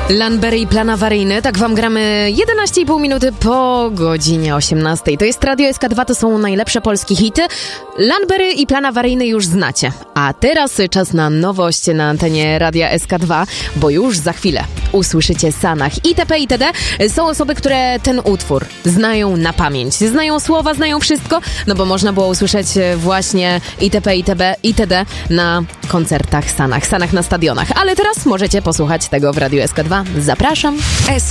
Lanberry i Plan Awaryjny, tak wam gramy 11,5 minuty po godzinie 18. To jest Radio SK2, to są najlepsze polskie hity. Lanberry i Plan Awaryjny już znacie. A teraz czas na nowość na antenie Radia SK2, bo już za chwilę usłyszycie Sanach itp. itd. Są osoby, które ten utwór znają na pamięć. Znają słowa, znają wszystko, no bo można było usłyszeć właśnie itp. itd. na koncertach Sanach na stadionach. Ale teraz możecie posłuchać tego w Radiu SK2. Zapraszam.